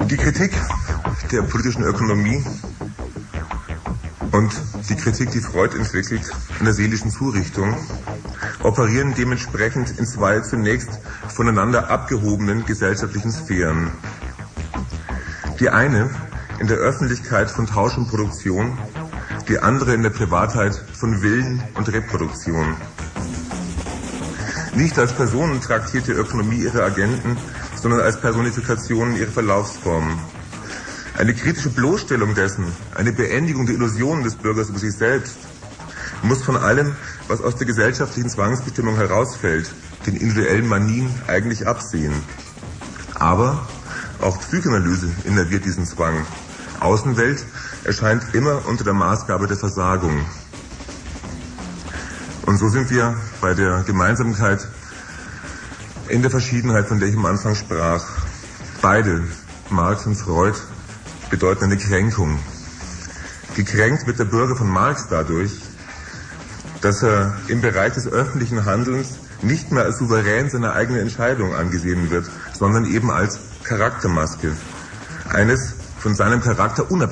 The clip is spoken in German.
Die Kritik der politischen Ökonomie und die Kritik, die Freud entwickelt, an der seelischen Zurichtung, operieren dementsprechend in zwei zunächst voneinander abgehobenen gesellschaftlichen Sphären. Die eine in der Öffentlichkeit von Tausch und Produktion, die andere in der Privatheit von Willen und Reproduktion. Nicht als Personen traktiert die Ökonomie ihre Agenten, sondern als Personifikationen ihrer Verlaufsformen. Eine kritische Bloßstellung dessen, eine Beendigung der Illusionen des Bürgers über sich selbst, muss von allem, was aus der gesellschaftlichen Zwangsbestimmung herausfällt, den individuellen Manien eigentlich absehen. Aber auch Psychoanalyse innerviert diesen Zwang. Außenwelt erscheint immer unter der Maßgabe der Versagung. Und so sind wir bei der Gemeinsamkeit in der Verschiedenheit, von der ich am Anfang sprach. Beide, Marx und Freud, bedeuten eine Kränkung. Gekränkt wird der Bürger von Marx dadurch, dass er im Bereich des öffentlichen Handelns nicht mehr als souverän seiner eigenen Entscheidung angesehen wird, sondern eben als Charaktermaske. Eines von seinem Charakter unabhängig